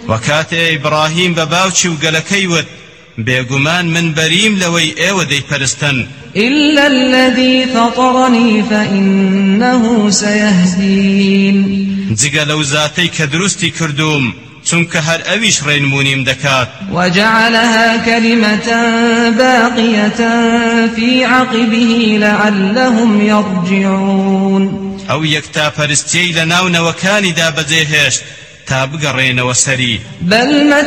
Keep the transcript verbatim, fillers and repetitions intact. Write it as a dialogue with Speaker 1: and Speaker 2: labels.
Speaker 1: وكاتي إبراهيم بباوشي وقلكيوت بيقمان من بريم لوي ايودي پرستن
Speaker 2: إلا الذي فطرني فإنه سيهدين
Speaker 1: جگە لەو زاتەی کە دروستی کردوم چونکە هەر ئەویش ڕێنمونیم دەکات
Speaker 2: وجعلها كلمة باقية في عقبه لعلهم يرجعون
Speaker 1: ئەو یەکتا پەرستیەی لە ناو نەوەکانیدا بەجێهێشت تا بگەڕێنەوە سەری
Speaker 2: بل